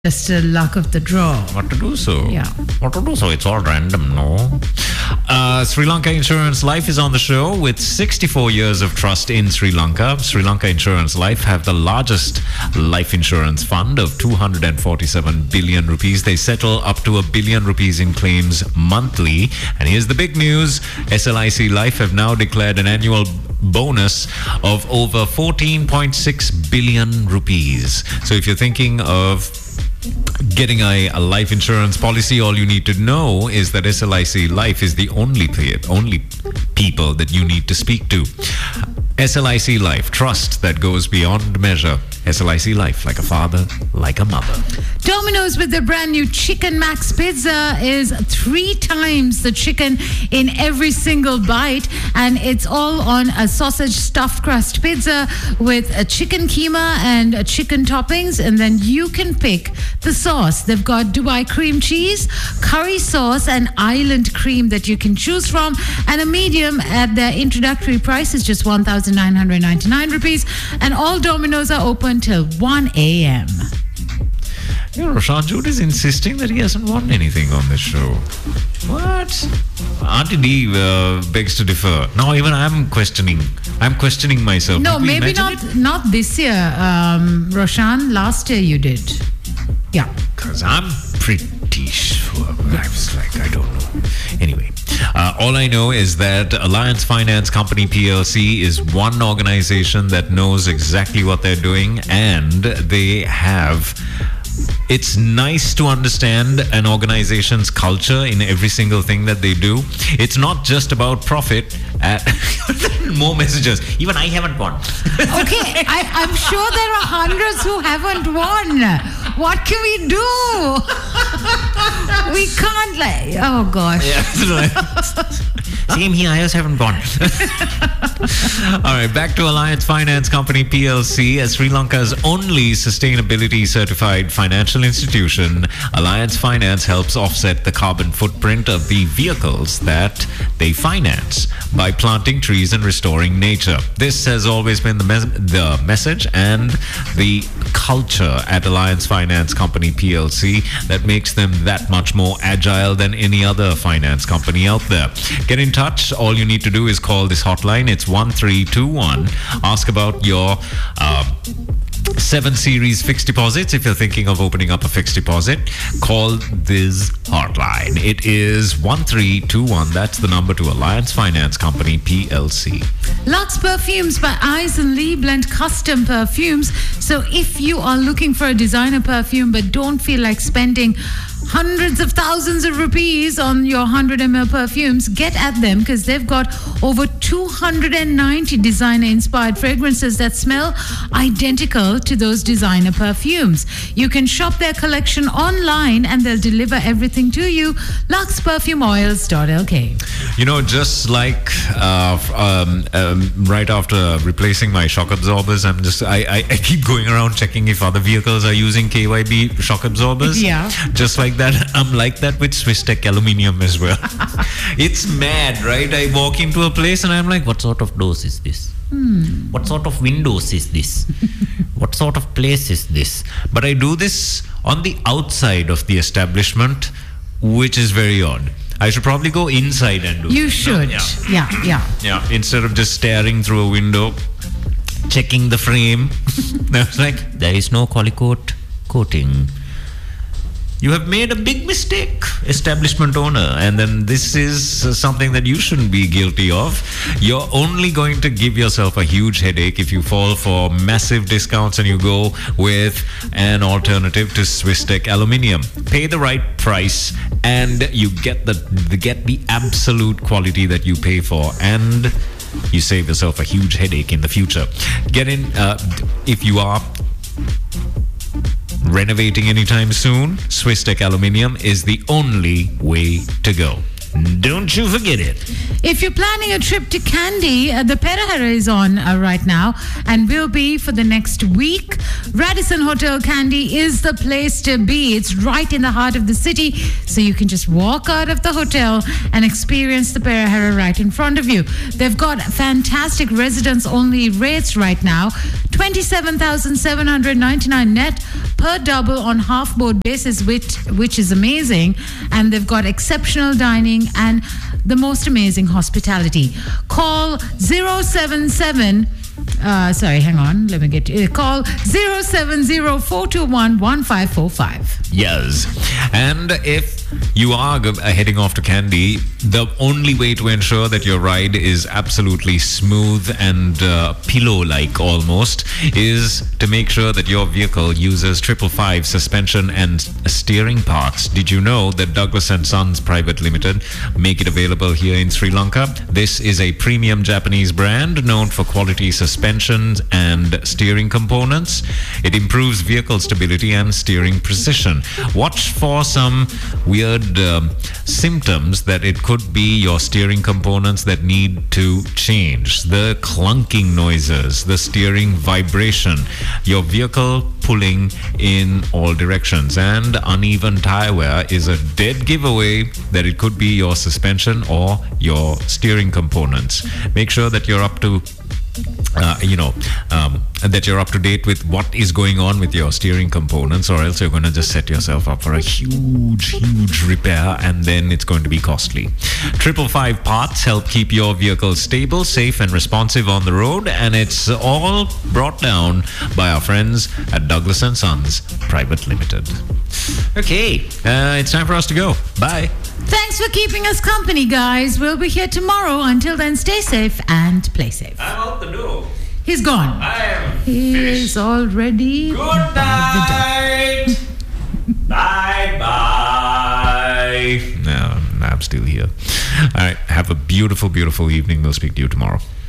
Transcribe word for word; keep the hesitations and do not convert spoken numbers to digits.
Just a luck of the draw. What to do so? Yeah. What to do so? It's all random, no? Uh, Sri Lanka Insurance Life is on the show with sixty-four years of trust in Sri Lanka. Sri Lanka Insurance Life have the largest life insurance fund of two hundred forty-seven billion rupees. They settle up to a billion rupees in claims monthly. And here's the big news. S L I C Life have now declared an annual bonus of over fourteen point six billion rupees. So if you're thinking of getting a, a life insurance policy, all you need to know is that S L I C Life is the only only people that you need to speak to. S L I C Life, trust that goes beyond measure. S L I C Life, like a father, like a mother. Domino's with their brand new Chicken Max Pizza is three times the chicken in every single bite, and it's all on a sausage stuffed crust pizza with a chicken keema and a chicken toppings, and then you can pick the sauce. They've got Dubai cream cheese, curry sauce, and island cream that you can choose from, and a medium at their introductory price is just one thousand nine hundred ninety-nine rupees, and all Domino's are open till one a.m. You know, Roshan Jude is insisting that he hasn't won anything on this show. What? Auntie D uh, begs to differ. Now even I'm questioning. I'm questioning myself. No, Did we maybe imagine not it? not this year, um, Roshan. Last year you did. Yeah. Because I'm pretty sure. I was like, I don't know. Anyway, uh, all I know is that Alliance Finance Company P L C is one organization that knows exactly what they're doing, and they have... It's nice to understand an organization's culture in every single thing that they do. It's not just about profit. At more messages. Even I haven't won. Okay, I, I'm sure there are hundreds who haven't won. What can we do? We can't, like, oh gosh. Yeah. Same here, I also haven't won. All right, back to Alliance Finance Company P L C. As Sri Lanka's only sustainability certified financial institution, Alliance Finance helps offset the carbon footprint of the vehicles that they finance by planting trees and restoring nature. This has always been the, mes- the message and the culture at Alliance Finance Company P L C that makes them that much more agile than any other finance company out there. Get in touch. All you need to do is call this hotline. It's one three two one. Ask about your uh, seven series fixed deposits. If you're thinking of opening up a fixed deposit, call this hotline. It is one three two one. That's the number to Alliance Finance Company P L C. Lux Perfumes by Eyes and Lee blend custom perfumes. So if you are looking for a designer perfume but don't feel like spending hundreds of thousands of rupees on your one hundred milliliter perfumes, get at them because they've got over two hundred ninety designer inspired fragrances that smell identical to those designer perfumes. You can shop their collection online and they'll deliver everything to you. lux perfume oils dot l k. You know, just like uh, um, um, right after replacing my shock absorbers, I'm just I, I, I keep going around checking if other vehicles are using K Y B shock absorbers. Yeah. Just like that, I'm like that with Swiss Tech Aluminium as well. It's mad, right? I walk into a place and I'm like, what sort of doors is this? Hmm. What sort of windows is this? What sort of place is this? But I do this on the outside of the establishment, which is very odd. I should probably go inside and do it. You should. No, yeah. yeah, yeah. Yeah, instead of just staring through a window, checking the frame. I was like, there is no Qualicoat coating. You have made a big mistake, establishment owner, and then this is something that you shouldn't be guilty of. You're only going to give yourself a huge headache if you fall for massive discounts and you go with an alternative to Swiss Tech Aluminium. Pay the right price and you get the, the get the absolute quality that you pay for, and you save yourself a huge headache in the future. Get in uh, if you are renovating anytime soon. Swiss Tech Aluminium is the only way to go. Don't you forget it. If you're planning a trip to Kandy, uh, the Perahera is on uh, right now and will be for the next week. Radisson Hotel Kandy is the place to be. It's right in the heart of the city, so you can just walk out of the hotel and experience the Perahera right in front of you. They've got fantastic residents-only rates right now. twenty-seven thousand seven hundred ninety-nine net per double on half-board basis, which, which is amazing. And they've got exceptional dining and the most amazing hospitality. Call zero seven seven Uh, sorry, hang on. Let me get you. Call zero seven zero four two one one five four five. Yes. And if you are g- heading off to Kandy, the only way to ensure that your ride is absolutely smooth and uh, pillow-like almost is to make sure that your vehicle uses triple five suspension and steering parts. Did you know that Douglas and Sons Private Limited make it available here in Sri Lanka? This is a premium Japanese brand known for quality suspensions and steering components. It improves vehicle stability and steering precision. Watch for some weird um, symptoms that it could be your steering components that need to change. The clunking noises, the steering vibration, your vehicle pulling in all directions, and uneven tire wear is a dead giveaway that it could be your suspension or your steering components. Make sure that you're up to Uh, you know, um, that you're up to date with what is going on with your steering components, or else you're going to just set yourself up for a huge, huge repair, and then it's going to be costly. Triple Five Parts help keep your vehicle stable, safe, and responsive on the road, and it's all brought down by our friends at Douglas and Sons Private Limited. Okay, uh, it's time for us to go. Bye. Thanks for keeping us company, guys. We'll be here tomorrow. Until then, stay safe and play safe. I'm out the door. He's gone. I am He's already. Good night. Bye bye. No, I'm still here. All right. Have a beautiful, beautiful evening. We'll speak to you tomorrow.